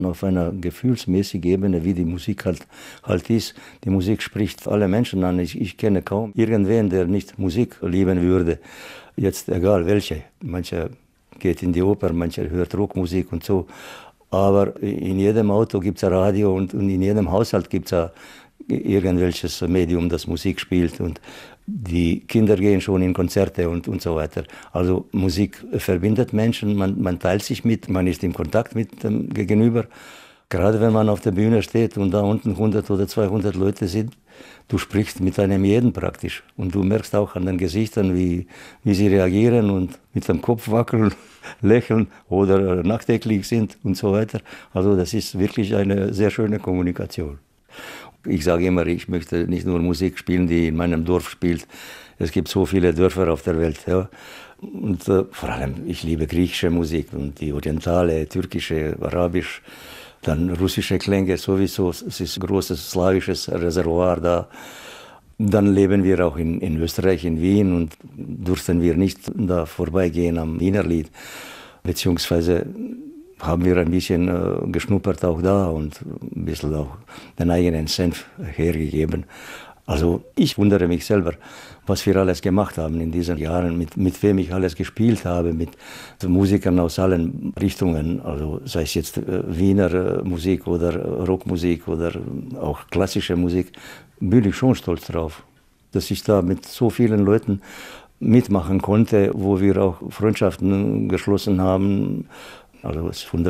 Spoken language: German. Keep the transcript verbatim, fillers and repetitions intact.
auf einer gefühlsmäßigen Ebene, wie die Musik halt, halt ist. Die Musik spricht alle Menschen an. Ich, ich kenne kaum irgendwen, der nicht Musik lieben würde. Jetzt egal welche. Mancher geht in die Oper, mancher hört Rockmusik und so. Aber in jedem Auto gibt es ein Radio und, und in jedem Haushalt gibt es irgendwelches Medium, das Musik spielt. Und die Kinder gehen schon in Konzerte und, und so weiter. Also Musik verbindet Menschen, man, man teilt sich mit, man ist in Kontakt mit dem Gegenüber. Gerade wenn man auf der Bühne steht und da unten hundert oder zweihundert Leute sind, du sprichst mit einem jeden praktisch. Und du merkst auch an den Gesichtern, wie, wie sie reagieren und mit dem Kopf wackeln, lächeln oder nachdenklich sind und so weiter. Also das ist wirklich eine sehr schöne Kommunikation. Ich sage immer, ich möchte nicht nur Musik spielen, die in meinem Dorf spielt. Es gibt so viele Dörfer auf der Welt. Ja. Und äh, vor allem, ich liebe griechische Musik und die orientale, türkische, arabisch, dann russische Klänge sowieso. Es ist ein großes slawisches Reservoir da. Dann leben wir auch in, in Österreich, in Wien und durften wir nicht da vorbeigehen am Wienerlied. Beziehungsweise haben wir ein bisschen äh, geschnuppert auch da und ein bisschen auch den eigenen Senf hergegeben. Also ich wundere mich selber, was wir alles gemacht haben in diesen Jahren, mit, mit wem ich alles gespielt habe, mit Musikern aus allen Richtungen, also sei es jetzt äh, Wiener äh, Musik oder Rockmusik oder auch klassische Musik, bin ich schon stolz drauf, dass ich da mit so vielen Leuten mitmachen konnte, wo wir auch Freundschaften geschlossen haben. Also es ist wunderbar.